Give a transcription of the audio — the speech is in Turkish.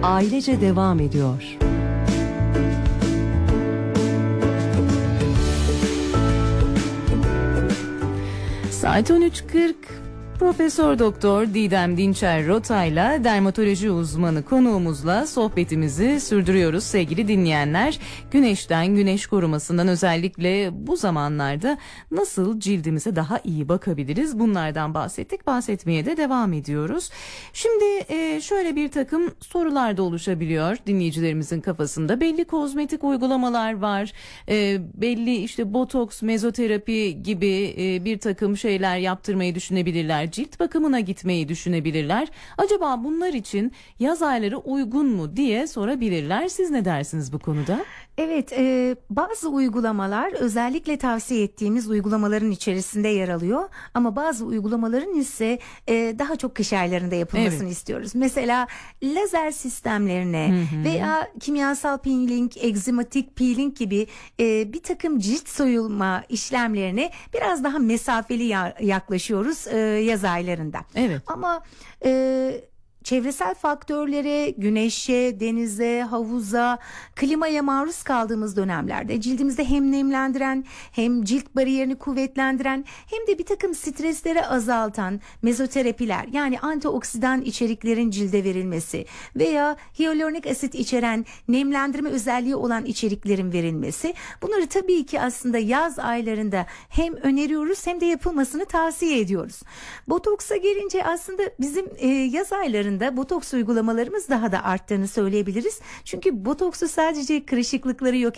ailece devam ediyor. Saat 13.40. Profesör Doktor Didem Dinçer Rotay'la dermatoloji uzmanı konuğumuzla sohbetimizi sürdürüyoruz sevgili dinleyenler. Güneşten, güneş korumasından, özellikle bu zamanlarda nasıl cildimize daha iyi bakabiliriz? Bunlardan bahsettik, bahsetmeye de devam ediyoruz. Şimdi şöyle bir takım sorular da oluşabiliyor dinleyicilerimizin kafasında. Belli kozmetik uygulamalar var, belli işte botoks, mezoterapi gibi bir takım şeyler yaptırmayı düşünebilirler. Cilt bakımına gitmeyi düşünebilirler. Acaba bunlar için yaz ayları uygun mu diye sorabilirler. Siz ne dersiniz bu konuda? Evet, bazı uygulamalar özellikle tavsiye ettiğimiz uygulamaların içerisinde yer alıyor. Ama bazı uygulamaların ise daha çok kış aylarında yapılmasını istiyoruz. Mesela lazer sistemlerine veya kimyasal peeling, egzamatik peeling gibi bir takım cilt soyulma işlemlerine biraz daha mesafeli yaklaşıyoruz yaz aylarında. Evet. Ama çevresel faktörlere, güneşe, denize, havuza, klimaya maruz kaldığımız dönemlerde cildimizde hem nemlendiren, hem cilt bariyerini kuvvetlendiren, hem de bir takım stresleri azaltan mezoterapiler, yani antioksidan içeriklerin cilde verilmesi veya hyaluronik asit içeren nemlendirme özelliği olan içeriklerin verilmesi, bunları tabii ki aslında yaz aylarında hem öneriyoruz hem de yapılmasını tavsiye ediyoruz. Botoksa gelince aslında bizim yaz aylarında botoks uygulamalarımız daha da arttığını söyleyebiliriz. Çünkü botoksu sadece kırışıklıkları yok